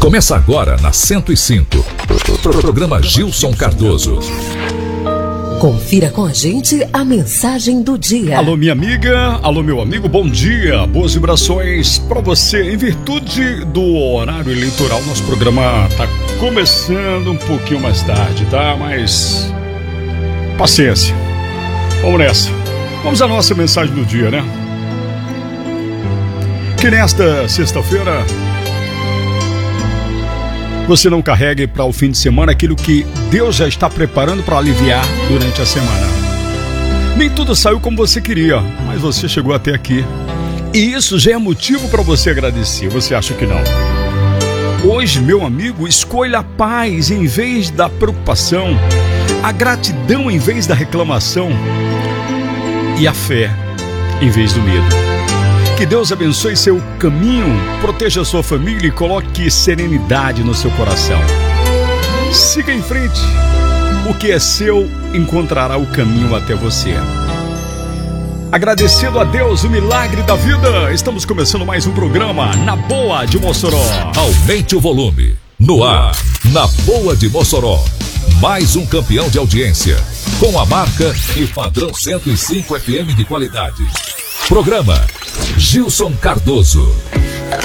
Começa agora na 105. Programa Gilson Cardoso. Confira com a gente a mensagem do dia. Alô, minha amiga, alô, meu amigo, bom dia. Boas vibrações para você. Em virtude do horário eleitoral, nosso programa tá começando um pouquinho mais tarde, tá? Mas paciência. Vamos nessa. Vamos à nossa mensagem do dia, né? Que nesta sexta-feira você não carregue para o fim de semana aquilo que Deus já está preparando para aliviar durante a semana. Nem tudo saiu como você queria, mas você chegou até aqui. E isso já é motivo para você agradecer. Você acha que não? Hoje, meu amigo, escolha a paz em vez da preocupação, a gratidão em vez da reclamação e a fé em vez do medo. Que Deus abençoe seu caminho, proteja sua família e coloque serenidade no seu coração. Siga em frente. O que é seu encontrará o caminho até você. Agradecendo a Deus o milagre da vida, estamos começando mais um programa Na Boa de Mossoró. Aumente o volume. No ar, Na Boa de Mossoró. Mais um campeão de audiência. Com a marca e padrão 105 FM de qualidade. Programa Gilson Cardoso.